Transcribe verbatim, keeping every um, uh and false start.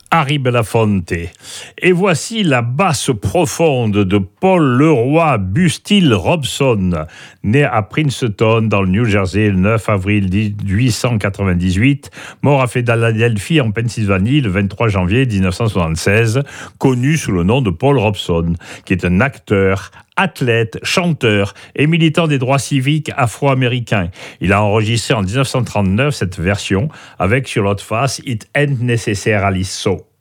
Harry Belafonte. Et voici la basse profonde de Paul Leroy Bustil Robson, né à Princeton, dans le New Jersey, le neuf avril dix-huit cent quatre-vingt-dix-huit, mort à Philadelphie, en Pennsylvanie, le vingt-trois janvier dix-neuf cent soixante-seize, connu sous le nom de Paul Robson, qui est un acteur, athlète, chanteur et militant des droits civiques afro-américains. Il a enregistré en dix-neuf cent trente-neuf cette version avec sur l'autre face It Ain't Necessarily So.